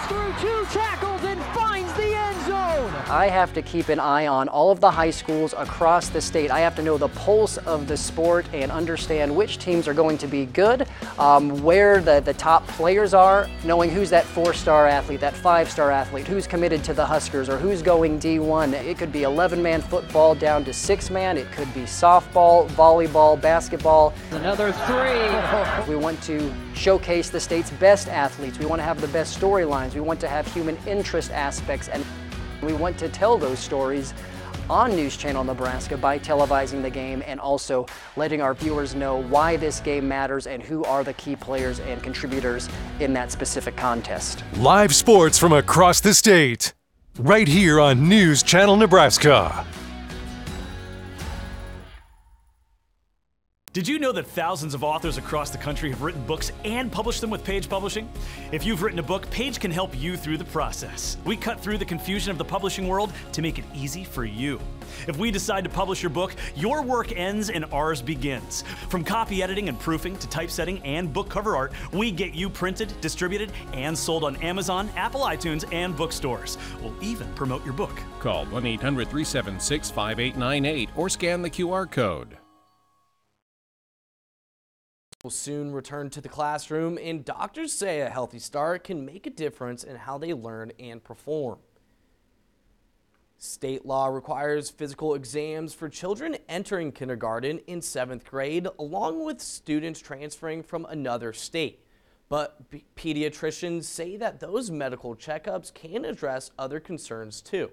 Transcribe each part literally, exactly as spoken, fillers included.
through two tackles and finds the end zone. I have to keep an eye on all of the high schools across the state. I have to know the pulse of the sport and understand which teams are going to be good, um, where the, the top players are, knowing who's that four-star athlete, that five-star athlete, who's committed to the Huskers or who's going D one. It could be eleven-man football down to six-man. It could be softball, volleyball, basketball. Another three. We want to showcase the state's best athletes. We want to have the best storylines. We want to have human interest aspects, and we want to tell those stories on News Channel Nebraska by televising the game and also letting our viewers know why this game matters and who are the key players and contributors in that specific contest. Live sports from across the state, right here on News Channel Nebraska. Did you know that thousands of authors across the country have written books and published them with Page Publishing? If you've written a book, Page can help you through the process. We cut through the confusion of the publishing world to make it easy for you. If we decide to publish your book, your work ends and ours begins. From copy editing and proofing to typesetting and book cover art, we get you printed, distributed, and sold on Amazon, Apple iTunes, and bookstores. We'll even promote your book. Call one eight hundred, three seven six, five eight nine eight or scan the Q R code. Will soon return to the classroom, and doctors say a healthy start can make a difference in how they learn and perform. State law requires physical exams for children entering kindergarten in seventh grade, along with students transferring from another state. But pediatricians say that those medical checkups can address other concerns too.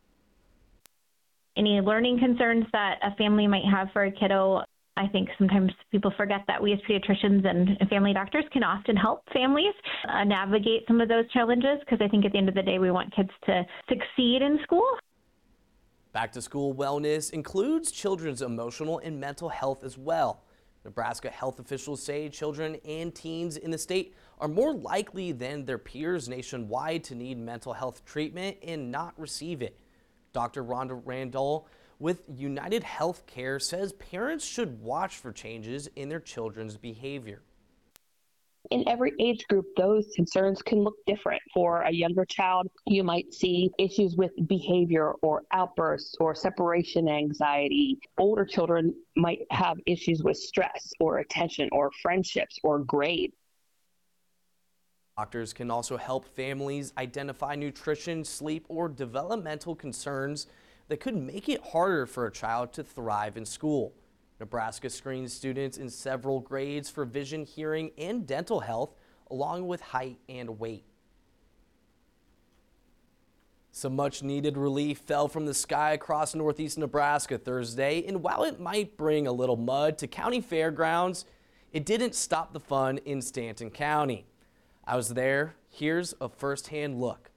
Any learning concerns that a family might have for a kiddo, I think sometimes people forget that we as pediatricians and family doctors can often help families uh, navigate some of those challenges, because I think at the end of the day we want kids to succeed in school. Back to school wellness includes children's emotional and mental health as well. Nebraska health officials say children and teens in the state are more likely than their peers nationwide to need mental health treatment and not receive it. Doctor Rhonda Randall with United Healthcare says parents should watch for changes in their children's behavior. In every age group, those concerns can look different. For a younger child, you might see issues with behavior or outbursts or separation anxiety. Older children might have issues with stress or attention or friendships or grade. Doctors can also help families identify nutrition, sleep, or developmental concerns that could make it harder for a child to thrive in school. Nebraska screens students in several grades for vision, hearing, and dental health, along with height and weight. Some much needed relief fell from the sky across northeast Nebraska Thursday, and while it might bring a little mud to county fairgrounds, it didn't stop the fun in Stanton County. I was there. Here's a firsthand look.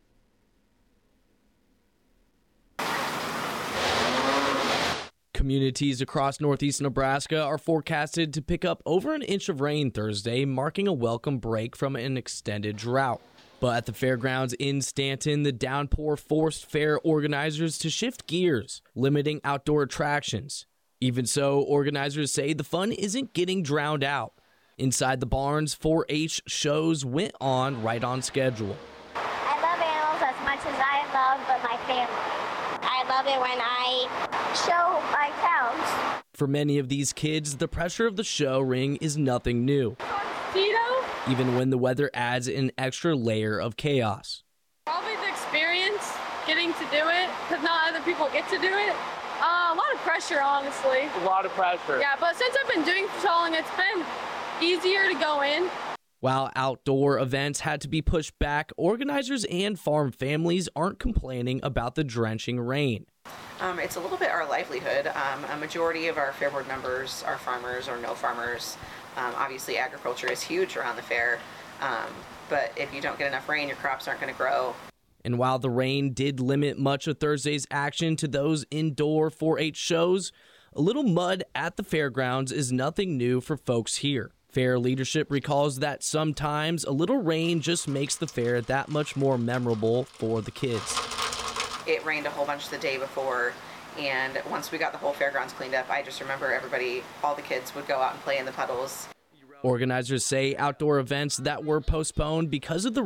Communities across northeast Nebraska are forecasted to pick up over an inch of rain Thursday, marking a welcome break from an extended drought. But at the fairgrounds in Stanton, the downpour forced fair organizers to shift gears, limiting outdoor attractions. Even so, organizers say the fun isn't getting drowned out. Inside the barns, four H shows went on right on schedule. I love animals as much as I love my family. I love it when I show my cows. For many of these kids, the pressure of the show ring is nothing new, Tito? even when the weather adds an extra layer of chaos. Probably the experience, getting to do it, because not other people get to do it. Uh, a lot of pressure, honestly. A lot of pressure. Yeah, but since I've been doing so long, it's been easier to go in. While outdoor events had to be pushed back, organizers and farm families aren't complaining about the drenching rain. Um, it's a little bit our livelihood. Um, a majority of our fair board members are farmers or no farmers. Um, obviously, agriculture is huge around the fair, um, but if you don't get enough rain, your crops aren't going to grow. And while the rain did limit much of Thursday's action to those indoor four H shows, a little mud at the fairgrounds is nothing new for folks here. Fair leadership recalls that sometimes a little rain just makes the fair that much more memorable for the kids. It rained a whole bunch the day before, and once we got the whole fairgrounds cleaned up, I just remember everybody, all the kids would go out and play in the puddles. Organizers say outdoor events that were postponed because of the